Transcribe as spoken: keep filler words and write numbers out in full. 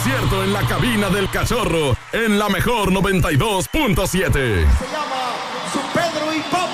concierto en la cabina del Cachorro en la mejor noventa y dos punto siete. Se llama Su Pedro y Pablo.